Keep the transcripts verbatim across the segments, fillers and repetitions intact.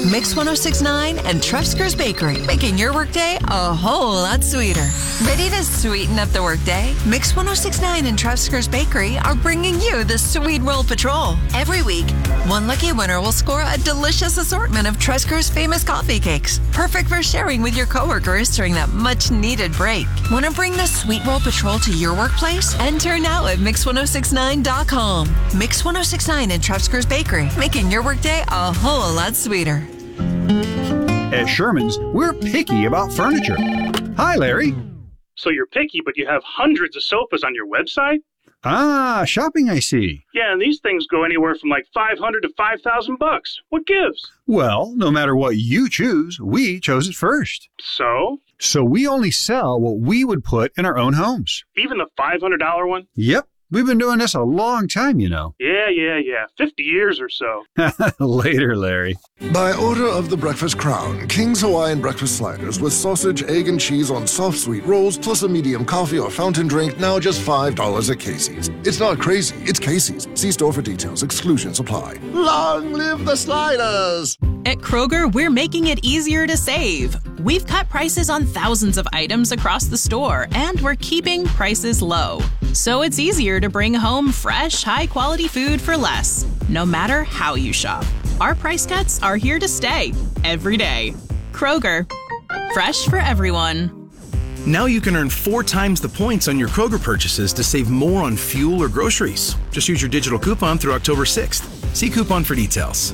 Mix one oh six point nine and Trefsker's Bakery, making your workday a whole lot sweeter. Ready to sweeten up the workday? Mix one oh six point nine and Trefsker's Bakery are bringing you the Sweet Roll Patrol. Every week, one lucky winner will score a delicious assortment of Trefsker's famous coffee cakes, perfect for sharing with your coworkers during that much-needed break. Want to bring the Sweet Roll Patrol to your workplace? Enter now at mix ten sixty-nine dot com. Mix ten sixty-nine and Trefsker's Bakery, making your workday a whole lot sweeter. At Sherman's, we're picky about furniture. Hi, Larry. So you're picky, but you have hundreds of sofas on your website? Ah, shopping, I see. Yeah, and these things go anywhere from like five hundred to five thousand bucks. What gives? Well, no matter what you choose, we chose it first. So? So we only sell what we would put in our own homes. Even the five hundred dollars one? Yep. We've been doing this a long time, you know. Yeah, yeah, yeah. fifty years or so. Later, Larry. By order of the Breakfast Crown, King's Hawaiian breakfast sliders with sausage, egg, and cheese on soft sweet rolls, plus a medium coffee or fountain drink, now just five dollars at Casey's. It's not crazy, it's Casey's. See store for details. Exclusions apply. Long live the sliders! At Kroger, we're making it easier to save. We've cut prices on thousands of items across the store, and we're keeping prices low. So it's easier to bring home fresh, high-quality food for less, no matter how you shop. Our price cuts are here to stay, every day. Kroger, fresh for everyone. Now you can earn four times the points on your Kroger purchases to save more on fuel or groceries. Just use your digital coupon through October sixth. See coupon for details.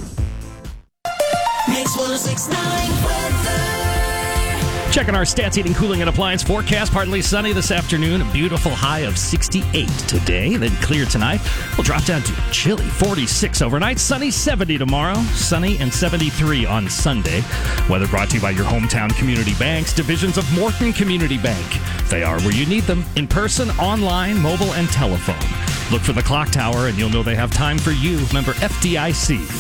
Mix ten sixty-nine weather. Checking our stats, heating, cooling, and appliance forecast. Partly sunny this afternoon. A beautiful high of sixty-eight today. Then clear tonight. We'll drop down to chilly forty-six overnight. Sunny seventy tomorrow. Sunny and seventy-three on Sunday. Weather brought to you by your hometown community banks. Divisions of Morton Community Bank. They are where you need them. In person, online, mobile, and telephone. Look for the clock tower and you'll know they have time for you. Member F D I C.